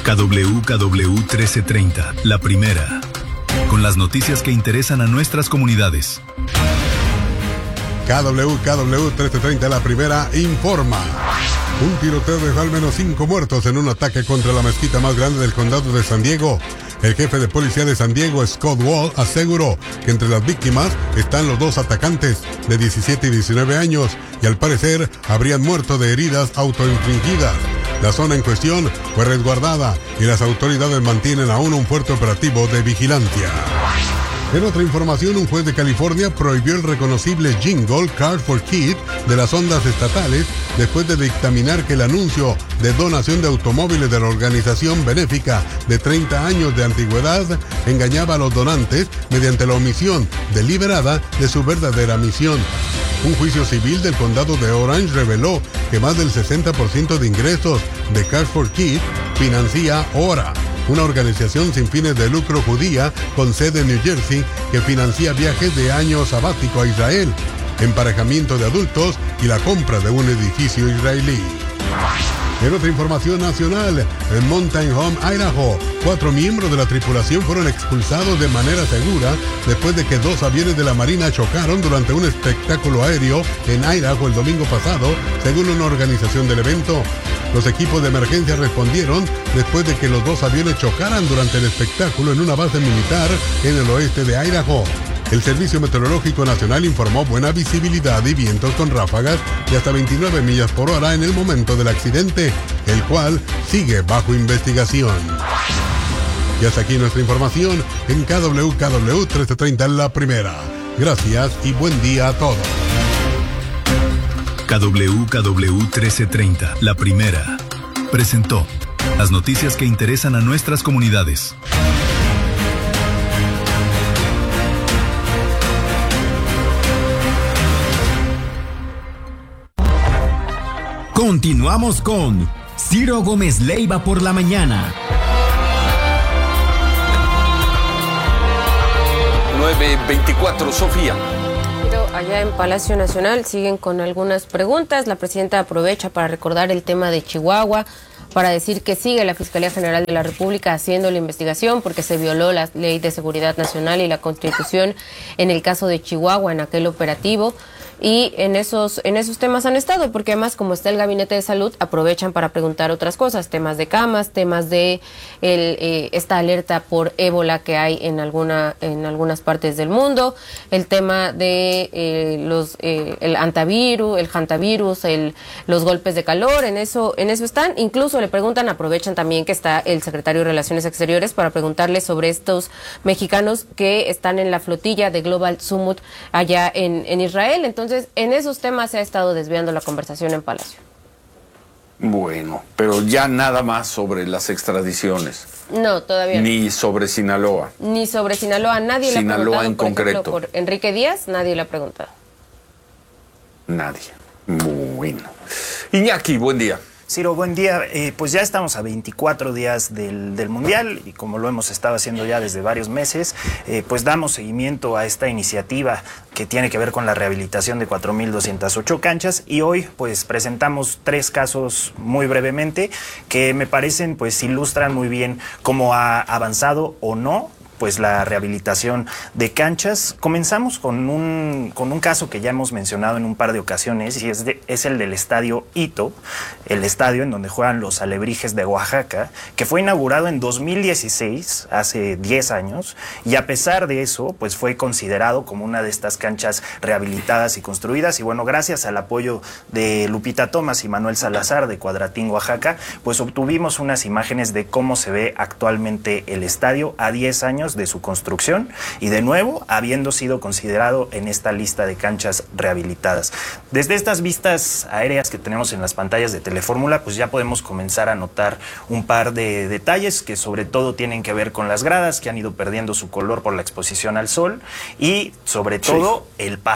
KWKW 1330, la primera. Con las noticias que interesan a nuestras comunidades. KWKW 1330, la primera, informa. Un tiroteo dejó al menos 5 muertos en un ataque contra la mezquita más grande del condado de San Diego. El jefe de policía de San Diego, Scott Wall, aseguró que entre las víctimas están los 2 atacantes de 17 y 19 años y al parecer habrían muerto de heridas autoinfligidas. La zona en cuestión fue resguardada y las autoridades mantienen aún un fuerte operativo de vigilancia. En otra información, un juez de California prohibió el reconocible jingle Cars for Kids de las ondas estatales después de dictaminar que el anuncio de donación de automóviles de la organización benéfica de 30 años de antigüedad engañaba a los donantes mediante la omisión deliberada de su verdadera misión. Un juicio civil del condado de Orange reveló que más del 60% de ingresos de Cars for Kids financia ORA, una organización sin fines de lucro judía con sede en New Jersey que financia viajes de año sabático a Israel, emparejamiento de adultos y la compra de un edificio israelí. En otra información nacional, en Mountain Home, Idaho, 4 miembros de la tripulación fueron expulsados de manera segura después de que 2 aviones de la Marina chocaron durante un espectáculo aéreo en Idaho el domingo pasado, según una organización del evento. Los equipos de emergencia respondieron después de que los 2 aviones chocaran durante el espectáculo en una base militar en el oeste de Idaho. El Servicio Meteorológico Nacional informó buena visibilidad y vientos con ráfagas de hasta 29 millas por hora en el momento del accidente, el cual sigue bajo investigación. Y hasta aquí nuestra información en KWKW 1330, la primera. Gracias y buen día a todos. KWKW 1330, la primera, presentó las noticias que interesan a nuestras comunidades. Continuamos con Ciro Gómez Leiva por la mañana. 9:24, Sofía. Pero allá en Palacio Nacional siguen con algunas preguntas. La presidenta aprovecha para recordar el tema de Chihuahua, para decir que sigue la Fiscalía General de la República haciendo la investigación porque se violó la Ley de Seguridad Nacional y la Constitución en el caso de Chihuahua, en aquel operativo. Y en esos temas han estado, porque además, como está el Gabinete de Salud, aprovechan para preguntar otras cosas, temas de camas, temas de esta alerta por ébola que hay en algunas partes del mundo, el tema de el hantavirus, los golpes de calor, en eso están. Incluso le preguntan, aprovechan también que está el secretario de Relaciones Exteriores para preguntarle sobre estos mexicanos que están en la flotilla de Global Summit allá en Israel. Entonces, en esos temas se ha estado desviando la conversación en Palacio. Bueno, pero ya nada más sobre las extradiciones. No, todavía no. Ni sobre Sinaloa. Ni sobre Sinaloa, nadie le ha preguntado. Sinaloa en por concreto. ejemplo, por Enrique Díaz, nadie le ha preguntado. Nadie. Bueno. Iñaki, buen día. Ciro, buen día. Pues ya estamos a 24 días del Mundial y como lo hemos estado haciendo ya desde varios meses, pues damos seguimiento a esta iniciativa que tiene que ver con la rehabilitación de 4,208 canchas y hoy pues presentamos 3 casos muy brevemente que me parecen pues ilustran muy bien cómo ha avanzado o no pues la rehabilitación de canchas. Comenzamos con un caso que ya hemos mencionado en un par de ocasiones y es el del estadio Ito, el estadio en donde juegan los Alebrijes de Oaxaca, que fue inaugurado en 2016, hace 10 años, y a pesar de eso, pues fue considerado como una de estas canchas rehabilitadas y construidas, y bueno, gracias al apoyo de Lupita Thomas y Manuel Salazar de Cuadratín, Oaxaca, pues obtuvimos unas imágenes de cómo se ve actualmente el estadio a 10 años de su construcción y de nuevo habiendo sido considerado en esta lista de canchas rehabilitadas. Desde estas vistas aéreas que tenemos en las pantallas de Telefórmula, pues ya podemos comenzar a notar un par de detalles que sobre todo tienen que ver con las gradas que han ido perdiendo su color por la exposición al sol y sobre todo el pasto.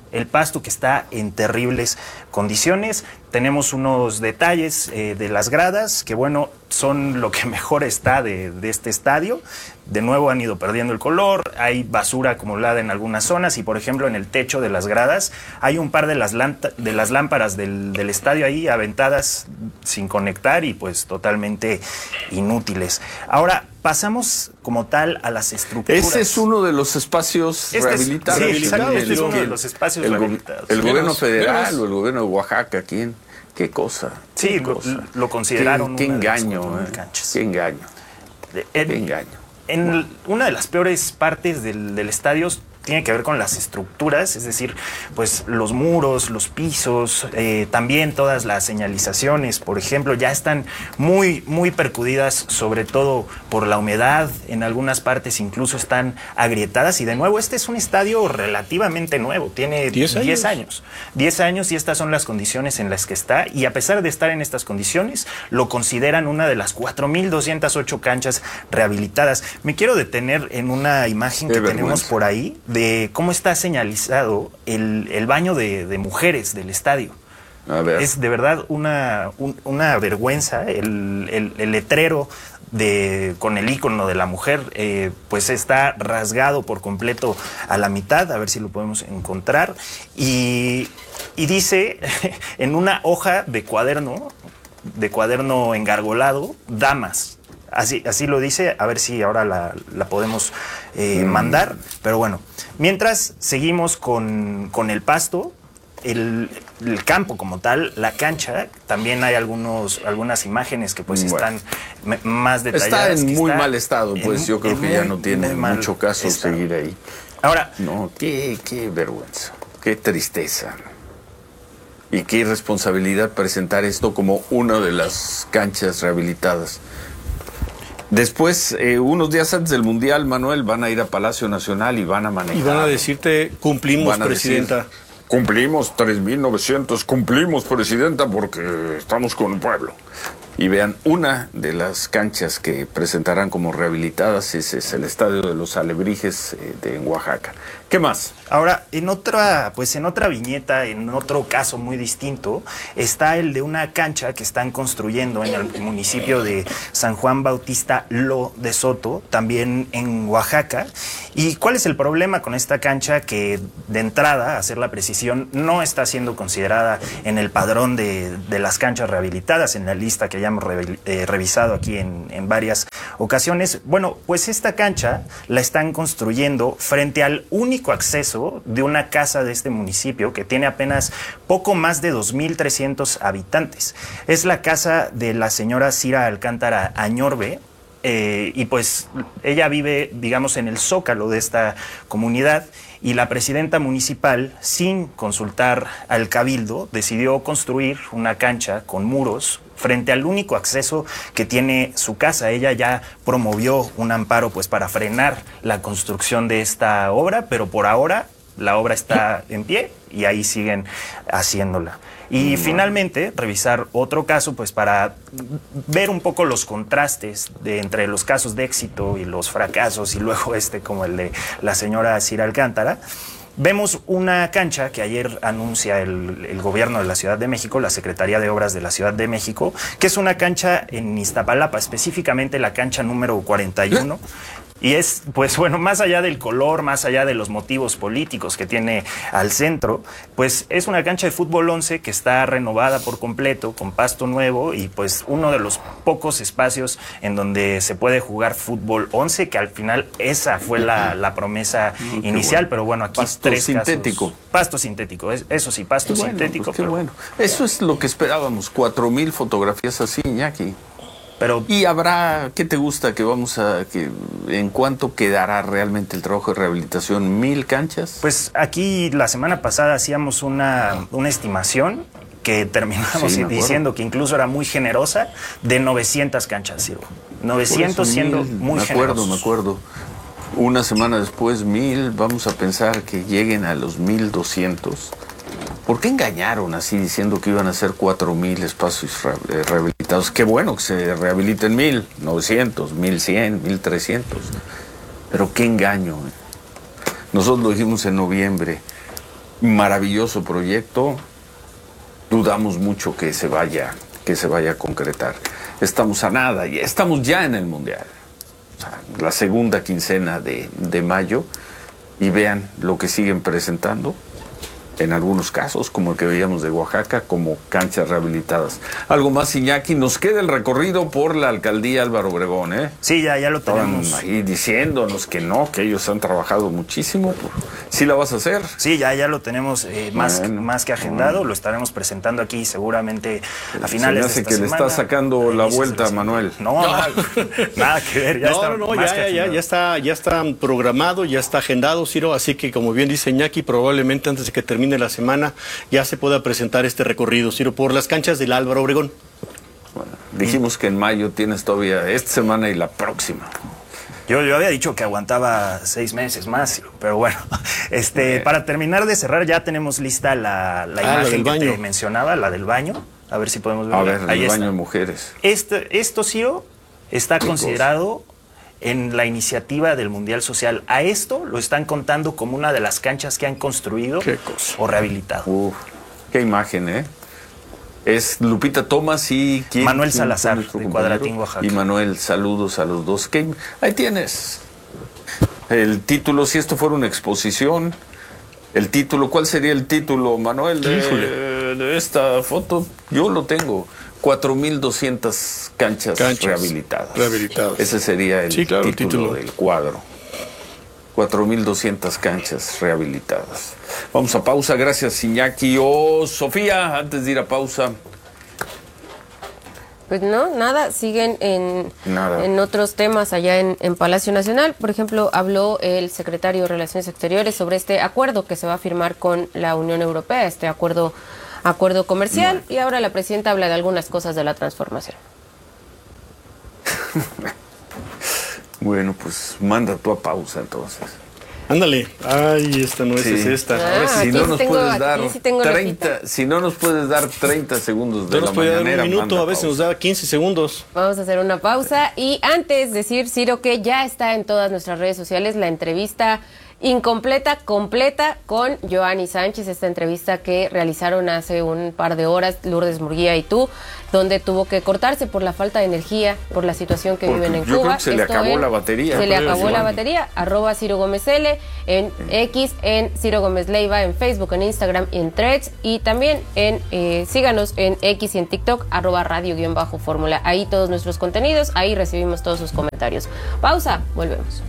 el pasto que está en terribles condiciones. Tenemos unos detalles de las gradas que, bueno, son lo que mejor está de este estadio. De nuevo han ido perdiendo el color, hay basura acumulada en algunas zonas y, por ejemplo, en el techo de las gradas hay un par de las lámparas del estadio ahí aventadas sin conectar y pues totalmente inútiles. Ahora, pasamos como tal a las estructuras. Ese es uno de los espacios rehabilitados. Sí, exacto, este es uno de los espacios rehabilitados. El gobierno federal o el gobierno de Oaxaca, ¿quién? ¿Qué cosa? Sí, lo consideraron qué una engaño, de las canchas. Qué engaño. Qué engaño. En una de las peores partes del estadio tiene que ver con las estructuras, es decir, pues los muros, los pisos, también todas las señalizaciones, por ejemplo, ya están muy, muy percudidas, sobre todo por la humedad, en algunas partes incluso están agrietadas y de nuevo este es un estadio relativamente nuevo, tiene 10 años. 10 años y estas son las condiciones en las que está y a pesar de estar en estas condiciones, lo consideran una de las 4.208 canchas rehabilitadas. Me quiero detener en una imagen que tenemos por ahí de cómo está señalizado el baño de mujeres del estadio. A ver. Es de verdad una vergüenza. El letrero con el icono de la mujer pues está rasgado por completo a la mitad, a ver si lo podemos encontrar, y dice en una hoja de cuaderno engargolado, damas. Así lo dice, a ver si ahora la podemos mandar. Pero bueno, mientras seguimos con el pasto, el campo como tal, la cancha, también hay algunas imágenes que pues están más detalladas. Está en muy mal estado, pues yo creo que ya no tiene mucho caso seguir ahí. Ahora, no, qué vergüenza, qué tristeza. Y qué irresponsabilidad presentar esto como una de las canchas rehabilitadas. Después, unos días antes del Mundial, Manuel, van a ir a Palacio Nacional y van a manejar. Y van a decirte, cumplimos, presidenta. Cumplimos 3.900, cumplimos, presidenta, porque estamos con el pueblo. Y vean, una de las canchas que presentarán como rehabilitadas es el Estadio de los Alebrijes de Oaxaca. ¿Qué más? Ahora, en otra viñeta, en otro caso muy distinto, está el de una cancha que están construyendo en el municipio de San Juan Bautista Lo de Soto, también en Oaxaca. ¿Y cuál es el problema con esta cancha? Que de entrada, a hacer la precisión, no está siendo considerada en el padrón de las canchas rehabilitadas, en la lista que ya hemos revisado aquí en varias ocasiones. Bueno, pues esta cancha la están construyendo frente al único acceso de una casa de este municipio que tiene apenas poco más de 2.300 habitantes. Es la casa de la señora Cira Alcántara Añorbe. Y pues ella vive, digamos, en el zócalo de esta comunidad y la presidenta municipal, sin consultar al cabildo, decidió construir una cancha con muros frente al único acceso que tiene su casa. Ella ya promovió un amparo pues para frenar la construcción de esta obra, pero por ahora la obra está en pie y ahí siguen haciéndola. Y finalmente, revisar otro caso, pues para ver un poco los contrastes entre los casos de éxito y los fracasos, y luego como el de la señora Cira Alcántara. Vemos una cancha que ayer anuncia el gobierno de la Ciudad de México, la Secretaría de Obras de la Ciudad de México, que es una cancha en Iztapalapa, específicamente la cancha número 41. Y es, pues bueno, más allá del color, más allá de los motivos políticos que tiene al centro, pues es una cancha de fútbol 11 que está renovada por completo, con pasto nuevo y pues uno de los pocos espacios en donde se puede jugar fútbol 11, que al final esa fue la promesa inicial, pero bueno, aquí pasto sintético. Pasto sintético, eso sí, pasto sintético. Pues qué bueno. Eso es lo que esperábamos, 4.000 fotografías así, Iñaki. Pero, ¿y habrá, qué te gusta en cuánto quedará realmente el trabajo de rehabilitación? ¿1,000 canchas? Pues aquí la semana pasada hacíamos una estimación que terminamos diciendo que incluso era muy generosa, de 900 canchas, Ciro. 900 siendo muy generosos. Me acuerdo. Una semana después, 1,000, vamos a pensar que lleguen a los 1,200. ¿Por qué engañaron así diciendo que iban a ser 4,000 espacios rehabilitados? Qué bueno que se rehabiliten 1,900, 1,100, 1,300. Pero qué engaño. Nosotros lo dijimos en noviembre. maravilloso proyecto. Dudamos mucho que se vaya a concretar. Estamos a nada, y estamos ya en el Mundial. O sea, la segunda quincena de mayo, y vean lo que siguen presentando. En algunos casos, como el que veíamos de Oaxaca, como canchas rehabilitadas. Algo más, Iñaki, nos queda el recorrido por la alcaldía Álvaro Obregón, ¿eh? Sí, ya lo tenemos. Estaban ahí diciéndonos que no, que ellos han trabajado muchísimo. ¿Sí la vas a hacer? Sí, ya lo tenemos más que agendado. Lo estaremos presentando aquí seguramente a finales de esta semana. Se me hace que le está sacando la vuelta a Manuel. No. Nada que ver. Ya está programado, ya está agendado, Ciro. Así que, como bien dice Iñaki, probablemente antes de que termine la semana ya se pueda presentar este recorrido, Ciro, por las canchas del Álvaro Obregón. Bueno, dijimos que en mayo tienes todavía esta semana y la próxima. Yo había dicho que aguantaba 6 meses más, pero bueno, para terminar de cerrar, ya tenemos lista la imagen que te mencionaba, la del baño. A ver si podemos verla. A ver, el baño de mujeres. Esto, Ciro, está considerado en la iniciativa del Mundial Social. A esto lo están contando como una de las canchas que han construido o rehabilitado. Qué imagen, ¿eh? Es Lupita Thomas y Manuel Salazar, de Cuadratín, Oaxaca. Y Manuel, saludos a los dos. Ahí tienes el título. Si esto fuera una exposición, el título, ¿cuál sería el título, Manuel, de esta foto? Yo lo tengo. 4,200 canchas rehabilitadas. Ese sería el título del cuadro. 4,200 canchas rehabilitadas. Vamos a pausa. Gracias, Iñaki. Sofía, antes de ir a pausa. Pues no, nada, siguen en otros temas allá en Palacio Nacional. Por ejemplo, habló el secretario de Relaciones Exteriores sobre este acuerdo que se va a firmar con la Unión Europea, este acuerdo comercial, y ahora la presidenta habla de algunas cosas de la transformación. Bueno, pues manda tú a pausa entonces. Ándale. Ay, esta no es esta. Si no nos puedes dar 30 segundos de la mañanera. Nos puede dar un minuto, a veces nos da 15 segundos. Vamos a hacer una pausa y antes decir, Ciro, que ya está en todas nuestras redes sociales la entrevista incompleta, completa con Joanny Sánchez, esta entrevista que realizaron hace un par de horas Lourdes Murguía y tú, donde tuvo que cortarse por la falta de energía, por la situación que viven en Cuba. Yo creo que se le acabó la batería. Se le acabó la batería. @Ciro Gómez L, en X, en Ciro Gómez Leiva, en Facebook, en Instagram, en Threads, y también síganos en X y en TikTok, @radio_fórmula. Ahí todos nuestros contenidos, ahí recibimos todos sus comentarios. Pausa, volvemos.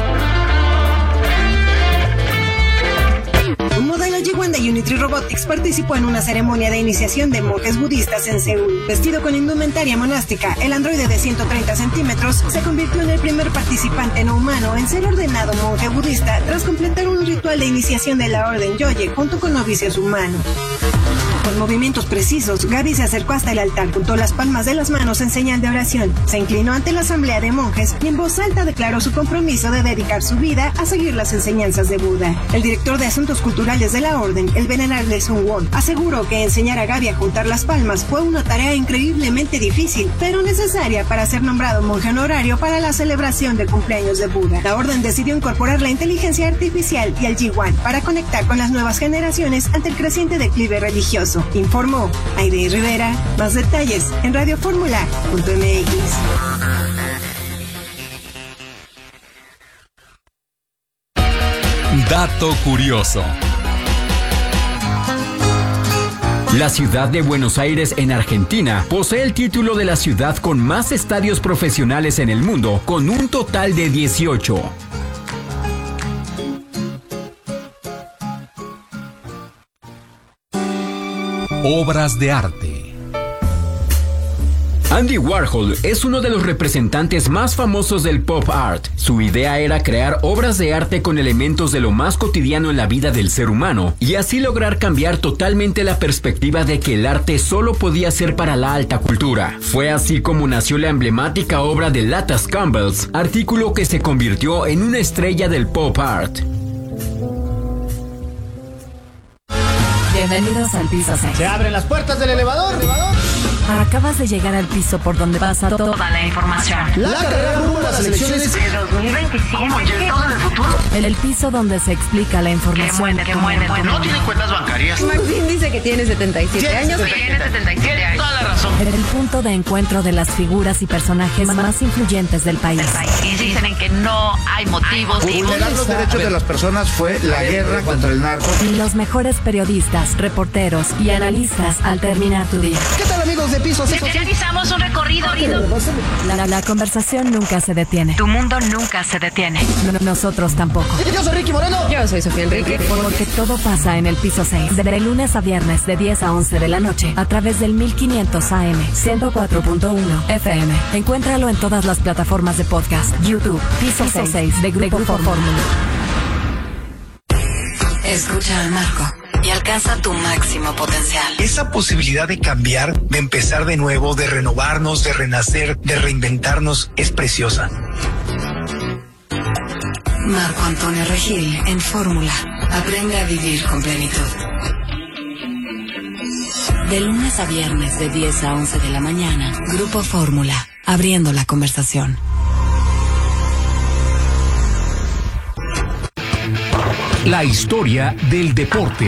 Un modelo G1 de Unity Robotics participó en una ceremonia de iniciación de monjes budistas en Seúl. Vestido con indumentaria monástica, el androide de 130 centímetros se convirtió en el primer participante no humano en ser ordenado monje budista tras completar un ritual de iniciación de la orden Yoye junto con novicios humanos. Con movimientos precisos, Gaby se acercó hasta el altar, juntó las palmas de las manos en señal de oración, se inclinó ante la asamblea de monjes y en voz alta declaró su compromiso de dedicar su vida a seguir las enseñanzas de Buda. El director de Asuntos Culturales de la Orden, el venerable Sun Won, aseguró que enseñar a Gaby a juntar las palmas fue una tarea increíblemente difícil, pero necesaria para ser nombrado monje honorario para la celebración del cumpleaños de Buda. La Orden decidió incorporar la inteligencia artificial y el G1 para conectar con las nuevas generaciones ante el creciente declive religioso. Informó Aide Rivera. Más detalles en radioformula.mx. Dato curioso. La ciudad de Buenos Aires, en Argentina, posee el título de la ciudad con más estadios profesionales en el mundo, con un total de 18. Obras de arte. Andy Warhol es uno de los representantes más famosos del pop art. Su idea era crear obras de arte con elementos de lo más cotidiano en la vida del ser humano y así lograr cambiar totalmente la perspectiva de que el arte solo podía ser para la alta cultura. Fue así como nació la emblemática obra de Latas Campbells, artículo que se convirtió en una estrella del pop art. Bienvenidos al piso 6. Se abren las puertas del elevador. Acabas de llegar al piso por donde pasa toda la información. La carrera rumbo a la las elecciones de 2025. ¿Cómo? ¿Todo en el futuro? El piso donde se explica la información. Que muere. No tiene cuentas bancarias. Maxine dice que tiene 77 años. Tiene 77 años. Toda la razón. El punto de encuentro de las figuras y personajes más influyentes del país. Y dicen en que no hay motivos. Vulnerar los derechos de las personas fue la guerra contra el narco. Y los mejores periodistas, reporteros y analistas al terminar tu día. ¿Qué tal, amigos de Piso 6? Realizamos un recorrido. La conversación nunca se detiene. Tu mundo nunca se detiene. Nosotros tampoco. Yo soy Ricky Moreno. Yo soy Sofía Enrique. Porque todo pasa en el piso 6. De lunes a viernes de 10 a 11 de la noche. A través del 1500 AM, 104.1 FM. Encuéntralo en todas las plataformas de podcast. YouTube, Piso 6 de Grupo Fórmula. Escucha al Marco y alcanza tu máximo potencial. Esa posibilidad de cambiar, de empezar de nuevo, de renovarnos, de renacer, de reinventarnos, es preciosa. Marco Antonio Regil en Fórmula. Aprende a vivir con plenitud. De lunes a viernes de 10 a 11 de la mañana. Grupo Fórmula. Abriendo la conversación. La historia del deporte.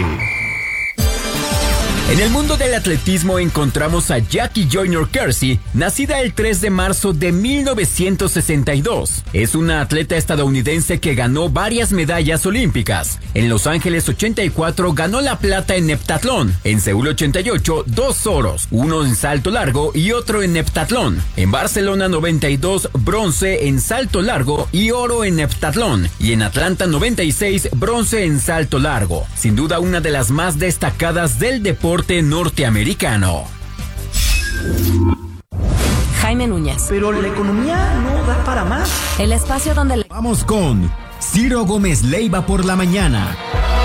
En el mundo del atletismo encontramos a Jackie Joyner Kersee, nacida el 3 de marzo de 1962. Es una atleta estadounidense que ganó varias medallas olímpicas. En Los Ángeles 84 ganó la plata en heptatlón. En Seúl 88, 2 oros, uno en salto largo y otro en heptatlón. En Barcelona 92, bronce en salto largo y oro en heptatlón. Y en Atlanta 96, bronce en salto largo. Sin duda una de las más destacadas del deporte norteamericano. Jaime Núñez. Pero la economía no da para más. El espacio donde... Vamos con Ciro Gómez Leiva por la mañana.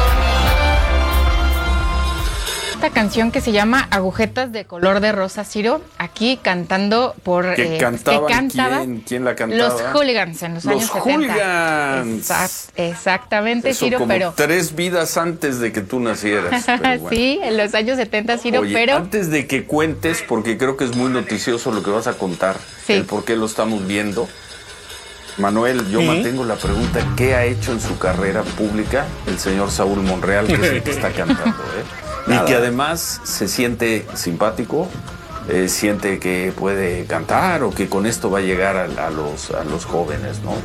Esta canción que se llama Agujetas de color de rosa, Ciro, aquí cantando por... ¿Qué cantaba? ¿Quién la cantaba? Los Hooligans en los años 70. Los Hooligans. Exactamente, eso Ciro, como pero... 3 vidas antes de que tú nacieras. Bueno. Sí, en los años 70, Ciro, Oye, pero... antes de que cuentes, porque creo que es muy noticioso lo que vas a contar, sí, el por qué lo estamos viendo. Manuel, yo mantengo la pregunta, ¿qué ha hecho en su carrera pública el señor Saúl Monreal, que es el que está cantando, y que además se siente simpático, siente que puede cantar o que con esto va a llegar a los jóvenes, ¿no?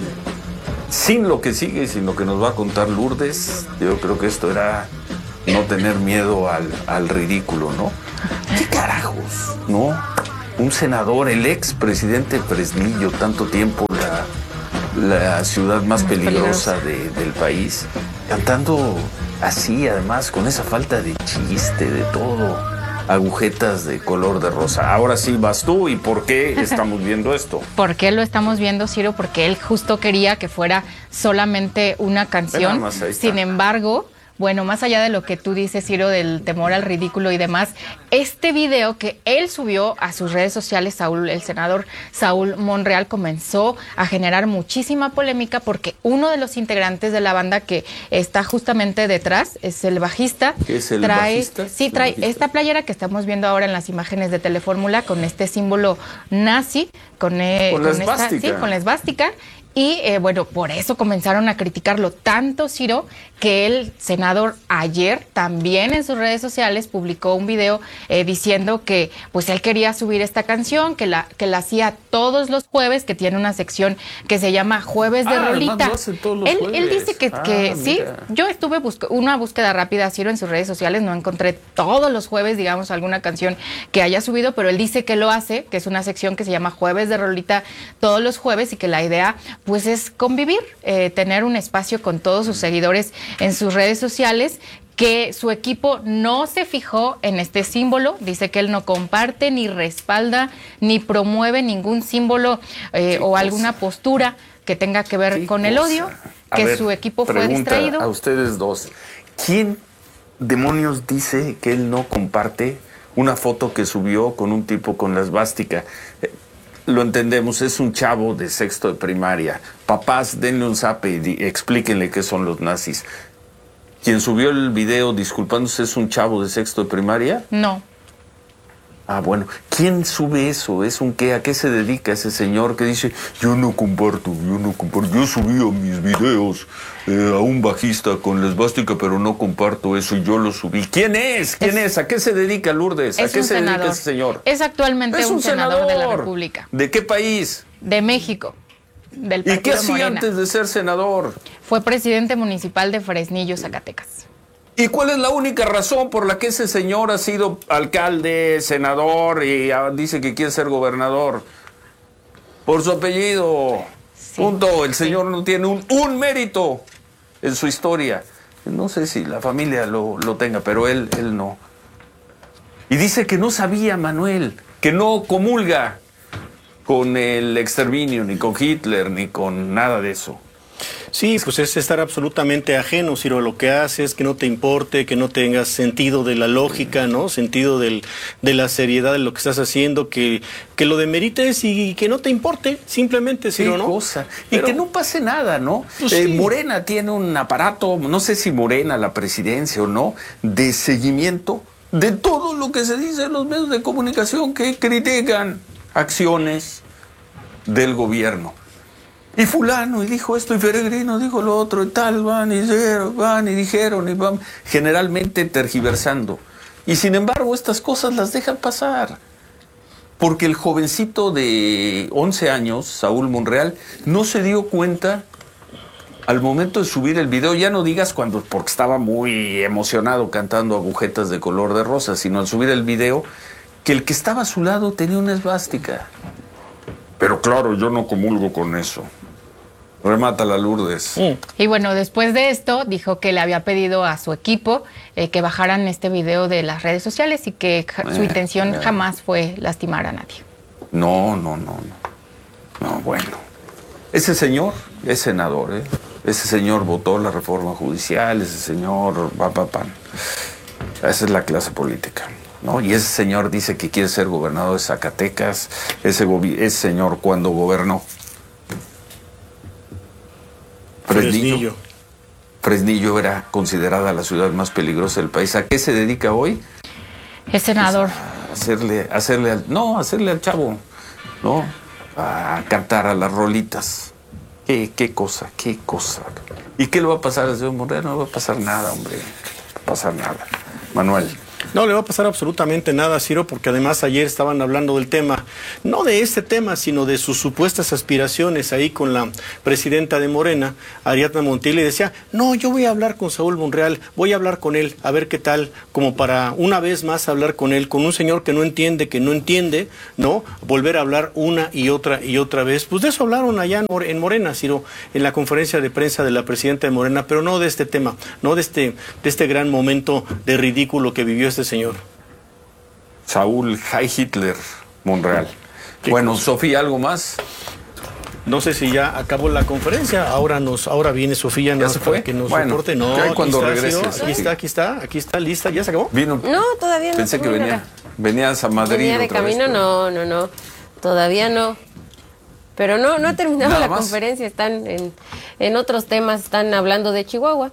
Sin lo que sigue y sin lo que nos va a contar Lourdes, yo creo que esto era no tener miedo al ridículo, ¿no? ¿Qué carajos, no? Un senador, el ex presidente Fresnillo, tanto tiempo la ciudad más peligrosa del país, cantando así, además, con esa falta de chiste, de todo, agujetas de color de rosa. Ahora sí vas tú, ¿y por qué estamos viendo esto? ¿Por qué lo estamos viendo, Ciro? Porque él justo quería que fuera solamente una canción. Sin embargo... Bueno, más allá de lo que tú dices, Ciro, del temor al ridículo y demás, este video que él subió a sus redes sociales, el senador Saúl Monreal, comenzó a generar muchísima polémica porque uno de los integrantes de la banda que está justamente detrás es el bajista. ¿Qué es el bajista? Sí, trae esta playera que estamos viendo ahora en las imágenes de Telefórmula con este símbolo nazi, con la esvástica. Y bueno, por eso comenzaron a criticarlo tanto, Ciro, que el senador ayer también en sus redes sociales publicó un video diciendo que pues él quería subir esta canción, que la hacía todos los jueves, que tiene una sección que se llama Jueves de Rolita. Él dice que sí, yo estuve una búsqueda rápida, Ciro, en sus redes sociales, no encontré todos los jueves, digamos, alguna canción que haya subido, pero él dice que lo hace, que es una sección que se llama Jueves de Rolita todos los jueves y que la idea pues es convivir, tener un espacio con todos sus seguidores en sus redes sociales, que su equipo no se fijó en este símbolo, dice que él no comparte, ni respalda, ni promueve ningún símbolo o alguna postura que tenga que ver con el odio, que su equipo fue distraído. A ustedes dos, ¿quién demonios dice que él no comparte una foto que subió con un tipo con la esvástica? Lo entendemos, es un chavo de sexto de primaria. Papás, denle un zape y explíquenle qué son los nazis. ¿Quien subió el video disculpándose es un chavo de sexto de primaria? No. Ah, bueno, ¿quién sube eso? ¿Es un qué? ¿A qué se dedica ese señor que dice, yo no comparto, yo subí a mis videos a un bajista con la esvástica, pero no comparto eso y yo lo subí? ¿Quién es? ¿Quién es? ¿A qué se dedica Lourdes? ¿A qué se dedica ese señor? Es actualmente un senador de la República. ¿De qué país? De México, del partido ¿Y qué hacía Morena. antes de ser senador? Fue presidente municipal de Fresnillo, Zacatecas. ¿Y cuál es la única razón por la que ese señor ha sido alcalde, senador y dice que quiere ser gobernador? Por su apellido. Sí, punto. El señor no tiene un mérito en su historia. No sé si la familia lo tenga, pero él no. Y dice que no sabía, Manuel, que no comulga con el exterminio, ni con Hitler, ni con nada de eso. Sí, pues es estar absolutamente ajeno, Ciro. Lo que hace es que no te importe, que no tengas sentido de la lógica, ¿no? Sentido de la seriedad de lo que estás haciendo, que lo demerites y que no te importe, simplemente, Ciro, ¿no? Cosa. Y que no pase nada, ¿no? Pues sí. Morena tiene un aparato, no sé si Morena, la presidencia o no, de seguimiento de todo lo que se dice en los medios de comunicación que critican acciones del gobierno. Y fulano, y dijo esto, y Peregrino dijo lo otro, y tal, van y dijeron, y van, generalmente tergiversando. Y sin embargo, estas cosas las dejan pasar. Porque el jovencito de 11 años, Saúl Monreal, no se dio cuenta al momento de subir el video, ya no digas porque estaba muy emocionado cantando agujetas de color de rosa, sino al subir el video, que el que estaba a su lado tenía una esvástica. Pero claro, yo no comulgo con eso. Remátala, Lourdes. Y bueno, después de esto, dijo que le había pedido a su equipo que bajaran este video de las redes sociales y que su intención jamás fue lastimar a nadie. No, bueno. Ese señor es senador, ¿eh? Ese señor votó la reforma judicial, ese señor... Esa es la clase política, ¿no? Y ese señor dice que quiere ser gobernador de Zacatecas. Ese señor, cuando gobernó Fresnillo era considerada la ciudad más peligrosa del país. ¿A qué se dedica hoy? Es senador. Hacerle al chavo, ¿no? A cantar a las rolitas. Qué cosa. ¿Y qué le va a pasar al señor Monreal? No le va a pasar nada, hombre. No va a pasar nada. Manuel. No le va a pasar absolutamente nada, Ciro, porque además ayer estaban hablando del tema, no de este tema, sino de sus supuestas aspiraciones ahí con la presidenta de Morena, Ariadna Montiel, y decía, no, yo voy a hablar con Saúl Monreal, voy a hablar con él, a ver qué tal, como para una vez más hablar con él, con un señor que no entiende, ¿no? Volver a hablar una y otra vez. Pues de eso hablaron allá en Morena, Ciro, en la conferencia de prensa de la presidenta de Morena, pero no de este tema, no de este gran momento de ridículo que vivió este señor. Saúl Hitler Monreal. Bueno, Sofía, ¿algo más? No sé si ya acabó la conferencia. Ahora viene Sofía. ¿Ya se fue? Que nos reporte. No, cuando regreses. Aquí está, lista. ¿Ya se acabó? Vino. No, todavía no. Pensé que venías a Madrid. Venía de camino, no. Todavía no. Pero no ha terminado la conferencia. Están en otros temas, están hablando de Chihuahua.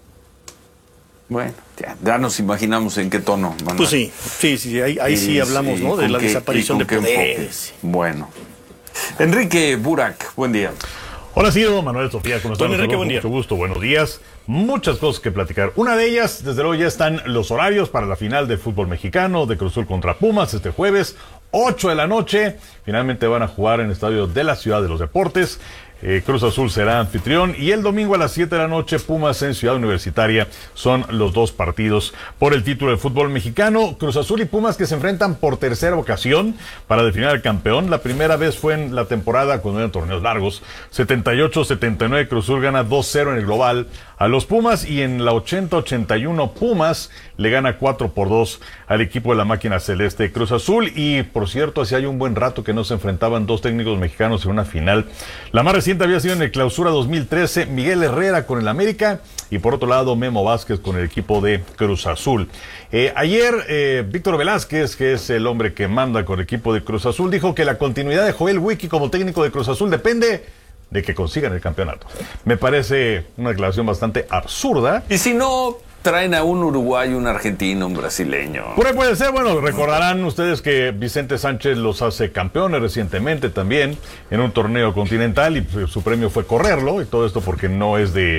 Bueno, ya nos imaginamos en qué tono, Manuel. Pues sí, ahí sí hablamos, ¿no? De la desaparición de poderes. Bueno. Enrique Burak, buen día. Hola, Ciro, Manuel, Sofía, ¿cómo están? Don Enrique, buen día. Mucho gusto, buenos días. Muchas cosas que platicar. Una de ellas, desde luego, ya están los horarios para la final del fútbol mexicano de Cruz Azul contra Pumas este jueves, 8 de la noche. Finalmente van a jugar en el estadio de la Ciudad de los Deportes. Cruz Azul será anfitrión y el domingo a las 7 de la noche Pumas en Ciudad Universitaria. Son los dos partidos por el título de fútbol mexicano. Cruz Azul y Pumas que se enfrentan por tercera ocasión para definir al campeón. La primera vez fue en la temporada cuando eran torneos largos. 78-79 Cruz Azul gana 2-0 en el global a los Pumas y en la 80-81 Pumas le gana 4-2 al equipo de la máquina celeste Cruz Azul. Y por cierto, así hay un buen rato que no se enfrentaban dos técnicos mexicanos en una final. La más reciente había sido en el Clausura 2013, Miguel Herrera con el América y por otro lado Memo Vázquez con el equipo de Cruz Azul. Ayer Víctor Velázquez, que es el hombre que manda con el equipo de Cruz Azul, dijo que la continuidad de Joel Wiki como técnico de Cruz Azul depende de que consigan el campeonato. Me parece una declaración bastante absurda. Y si no traen a un uruguayo, un argentino, un brasileño. Por ahí puede ser. Bueno, recordarán ustedes que Vicente Sánchez los hace campeones recientemente también en un torneo continental y su premio fue correrlo, y todo esto porque no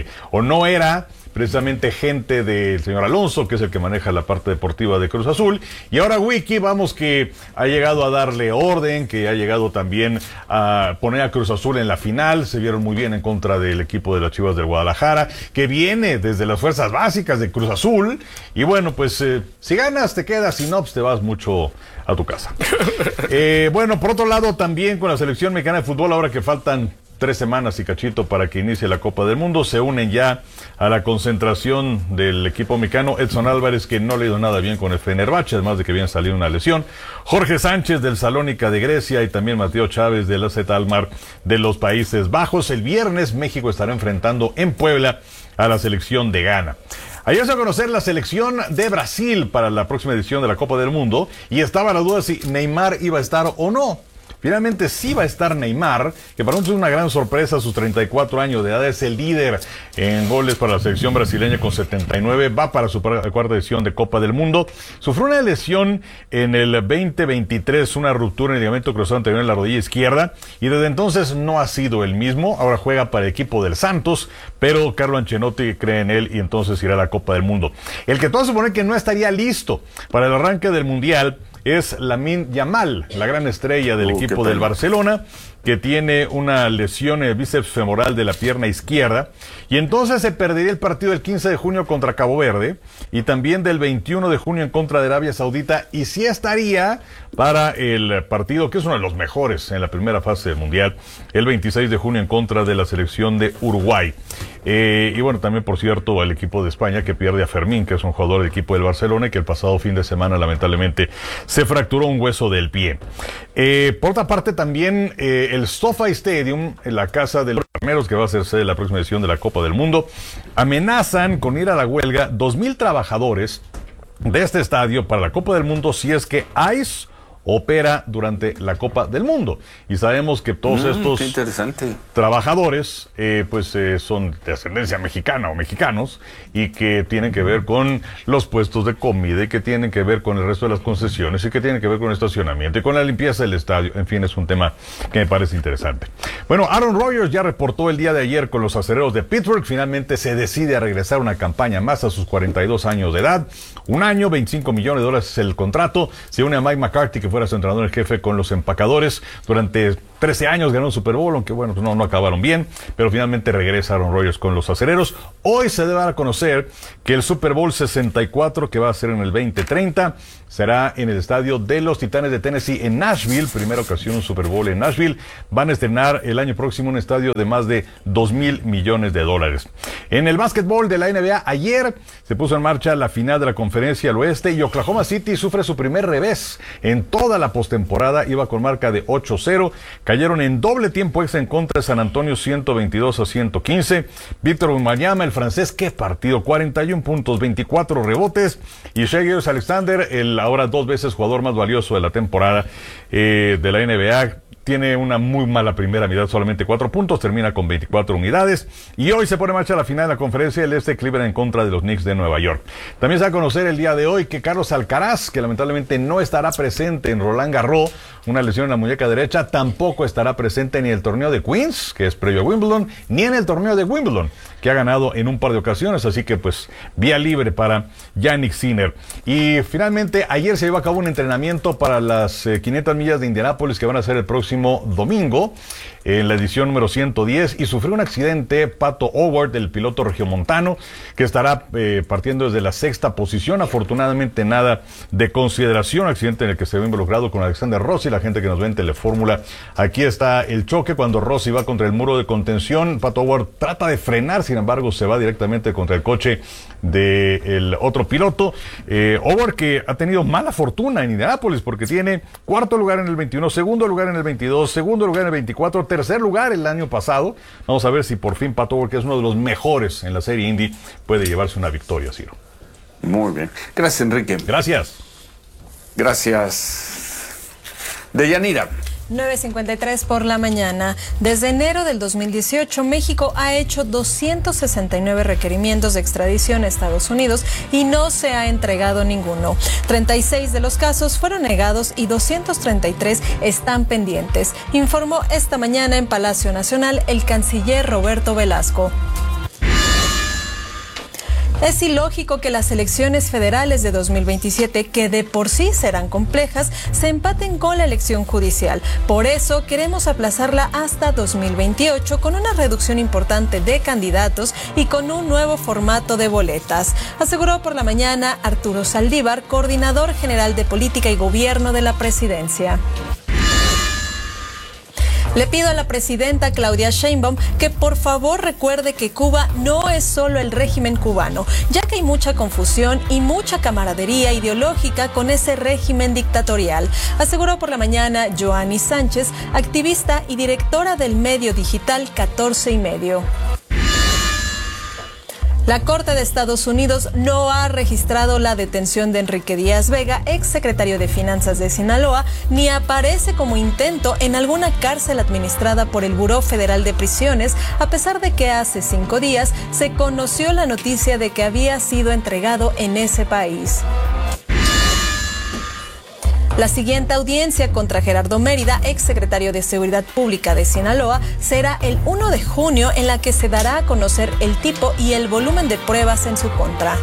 era precisamente gente del señor Alonso, que es el que maneja la parte deportiva de Cruz Azul. Y ahora Wiki, vamos, que ha llegado a darle orden, que ha llegado también a poner a Cruz Azul en la final. Se vieron muy bien en contra del equipo de las Chivas del Guadalajara, que viene desde las fuerzas básicas de Cruz Azul. Y bueno, pues si ganas te quedas, si no, pues te vas mucho a tu casa. Bueno, por otro lado, también con la selección mexicana de fútbol, ahora que faltan 3 semanas y cachito para que inicie la Copa del Mundo, se unen ya a la concentración del equipo mexicano Edson Álvarez, que no le ha ido nada bien con el Fenerbahce, además de que viene a salir una lesión, Jorge Sánchez del Salónica de Grecia y también Mateo Chávez del AZ Alkmaar de los Países Bajos. El viernes México estará enfrentando en Puebla a la selección de Ghana. Ayer se dio a conocer la selección de Brasil para la próxima edición de la Copa del Mundo y estaba la duda si Neymar iba a estar o no. Finalmente sí va a estar Neymar, que para nosotros es una gran sorpresa. A sus 34 años de edad es el líder en goles para la selección brasileña con 79. Va para su cuarta edición de Copa del Mundo. Sufrió una lesión en el 2023, una ruptura en el ligamento cruzado anterior en la rodilla izquierda, y desde entonces no ha sido el mismo. Ahora juega para el equipo del Santos, pero Carlo Ancelotti cree en él y entonces irá a la Copa del Mundo. El que todo supone que no estaría listo para el arranque del Mundial es Lamine Yamal, la gran estrella del equipo del Barcelona, que tiene una lesión en el bíceps femoral de la pierna izquierda, y entonces se perdería el partido del 15 de junio contra Cabo Verde, y también del 21 de junio en contra de Arabia Saudita, y sí estaría para el partido, que es uno de los mejores en la primera fase del Mundial, el 26 de junio en contra de la selección de Uruguay. Y bueno, también, por cierto, al equipo de España, que pierde a Fermín, que es un jugador del equipo del Barcelona, y que el pasado fin de semana lamentablemente se fracturó un hueso del pie. Por otra parte, también el SoFi Stadium, en la casa de los armeros, que va a ser sede de la próxima edición de la Copa del Mundo, amenazan con ir a la huelga 2,000 trabajadores de este estadio para la Copa del Mundo si es que ICE opera durante la Copa del Mundo. Y sabemos que todos estos trabajadores son de ascendencia mexicana o mexicanos, y que tienen que ver con los puestos de comida, y que tienen que ver con el resto de las concesiones, y que tienen que ver con el estacionamiento y con la limpieza del estadio. En fin, es un tema que me parece interesante. Bueno, Aaron Rodgers ya reportó el día de ayer con los Acereros de Pittsburgh. Finalmente se decide a regresar una campaña más a sus 42 años de edad. 1 año, $25 millones es el contrato. Se une a Mike McCarthy, que fuera su entrenador en jefe con los Empacadores. Durante 13 años ganó un Super Bowl, aunque bueno, pues no acabaron bien, pero finalmente regresa Aaron Rodgers con los Acereros. Hoy se debe dar a conocer que el Super Bowl 64, que va a ser en el 2030, será en el estadio de los Titanes de Tennessee en Nashville. Primera ocasión un Super Bowl en Nashville. Van a estrenar el año próximo un estadio de más de $2,000 millones. En el básquetbol de la NBA, ayer se puso en marcha la final de la Conferencia del Oeste, y Oklahoma City sufre su primer revés en toda la postemporada. Iba con marca de 8-0. Cayeron en doble tiempo extra en contra de San Antonio, 122-115. Víctor Wembanyama, el francés, qué partido, 41 puntos, 24 rebotes. Y Shai Gilgeous-Alexander, el ahora 2 veces jugador más valioso de la temporada de la NBA, tiene una muy mala primera mitad, solamente 4 puntos, termina con 24 unidades. Y hoy se pone en marcha la final de la Conferencia del Este, Cleveland en contra de los Knicks de Nueva York. También se va a conocer el día de hoy que Carlos Alcaraz, que lamentablemente no estará presente en Roland Garros, una lesión en la muñeca derecha, tampoco estará presente ni en el torneo de Queens, que es previo a Wimbledon, ni en el torneo de Wimbledon, que ha ganado en un par de ocasiones. Así que pues vía libre para Jannik Sinner. Y finalmente ayer se llevó a cabo un entrenamiento para las 500 millas de Indianápolis, que van a ser el próximo domingo, en la edición número 110, y sufrió un accidente Pato O'Ward, el piloto regiomontano, que estará partiendo desde la 6ª posición. Afortunadamente nada de consideración. Accidente en el que se ve involucrado con Alexander Rossi. La gente que nos ve en Telefórmula, aquí está el choque cuando Rossi va contra el muro de contención. Pato O'Ward trata de frenar, sin embargo se va directamente contra el coche del otro piloto. O'Ward, que ha tenido mala fortuna en Indianápolis, porque tiene 4º lugar en el 21, 2º lugar en el 22, 2º lugar en el 24, 3er lugar el año pasado. Vamos a ver si por fin Pato O'Ward, que es uno de los mejores en la serie Indy, puede llevarse una victoria, Ciro. Muy bien. Gracias, Enrique. Gracias. Gracias. Deyanira. 9:53 por la mañana. Desde enero del 2018, México ha hecho 269 requerimientos de extradición a Estados Unidos y no se ha entregado ninguno. 36 de los casos fueron negados y 233 están pendientes, informó esta mañana en Palacio Nacional el canciller Roberto Velasco. Es ilógico que las elecciones federales de 2027, que de por sí serán complejas, se empaten con la elección judicial. Por eso queremos aplazarla hasta 2028 con una reducción importante de candidatos y con un nuevo formato de boletas, aseguró por la mañana Arturo Saldívar, coordinador general de Política y Gobierno de la Presidencia. Le pido a la presidenta Claudia Sheinbaum que por favor recuerde que Cuba no es solo el régimen cubano, ya que hay mucha confusión y mucha camaradería ideológica con ese régimen dictatorial, aseguró por la mañana Joanny Sánchez, activista y directora del medio digital 14 y medio. La Corte de Estados Unidos no ha registrado la detención de Enrique Díaz Vega, exsecretario de Finanzas de Sinaloa, ni aparece como intento en alguna cárcel administrada por el Buró Federal de Prisiones, a pesar de que hace 5 días se conoció la noticia de que había sido entregado en ese país. La siguiente audiencia contra Gerardo Mérida, exsecretario de Seguridad Pública de Sinaloa, será el 1 de junio, en la que se dará a conocer el tipo y el volumen de pruebas en su contra.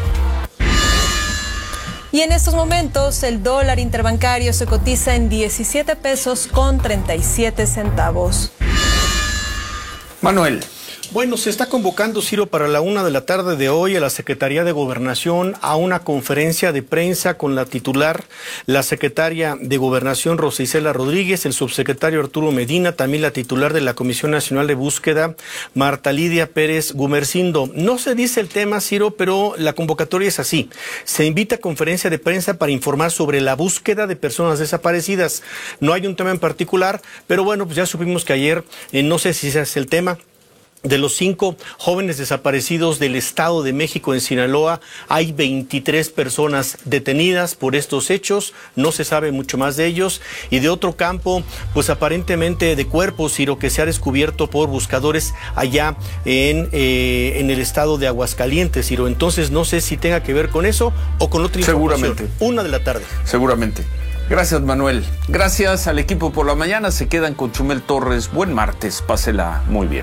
Y en estos momentos el dólar interbancario se cotiza en 17 pesos con 37 centavos. Manuel. Bueno, se está convocando, Ciro, para la 1 de la tarde de hoy a la Secretaría de Gobernación a una conferencia de prensa con la titular, la secretaria de Gobernación Rosa Isela Rodríguez, el subsecretario Arturo Medina, también la titular de la Comisión Nacional de Búsqueda, Marta Lidia Pérez Gumersindo. No se dice el tema, Ciro, pero la convocatoria es así. Se invita a conferencia de prensa para informar sobre la búsqueda de personas desaparecidas. No hay un tema en particular, pero bueno, pues ya supimos que ayer, no sé si ese es el tema, de los 5 jóvenes desaparecidos del Estado de México en Sinaloa, hay 23 personas detenidas por estos hechos, no se sabe mucho más de ellos. Y de otro campo, pues aparentemente de cuerpos, Ciro, que se ha descubierto por buscadores allá en el estado de Aguascalientes, Ciro. Entonces no sé si tenga que ver con eso o con otra información. Seguramente. 1 de la tarde. Seguramente. Gracias, Manuel. Gracias al equipo por la mañana. Se quedan con Chumel Torres. Buen martes. Pásela muy bien.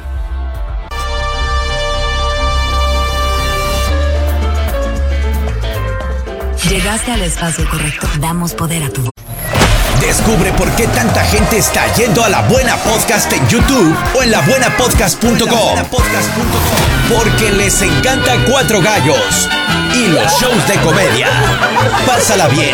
Llegaste al espacio correcto. Damos poder a tu voz. Descubre por qué tanta gente está yendo a La Buena Podcast en YouTube o en labuenapodcast.com. Porque les encanta Cuatro Gallos y los shows de comedia. Pásala bien